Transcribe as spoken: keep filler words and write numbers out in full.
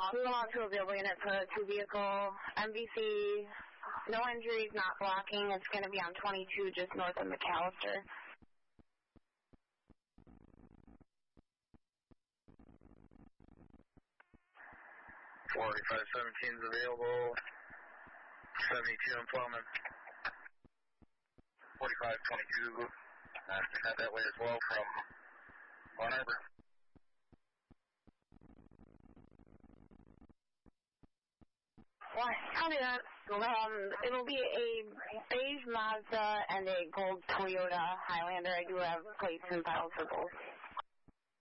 Move on to available unit for a two-vehicle M V C. No injuries, not blocking. It's going to be on twenty-two just north of McAllister. forty-five seventeen is available. seventy-two in Plowman. forty-five twenty-two. Uh, we had that way as well from Ann Arbor. Well, copy that. Um, it'll be a beige Mazda and a gold Toyota Highlander. I do have plates and files for both.